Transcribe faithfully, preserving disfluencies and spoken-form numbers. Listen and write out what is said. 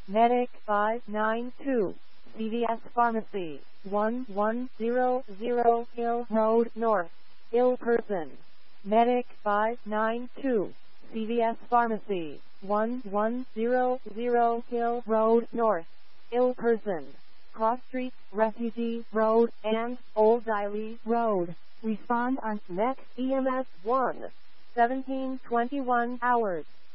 Medic five nine two, C V S Pharmacy, one one zero zero Hill Road North, ill person. Medic five nine two, C V S Pharmacy, one one zero zero Hill Road North, ill person. Cross Street, Refugee Road, and Old Diley Road. Respond on next E M S one, seventeen twenty-one hours.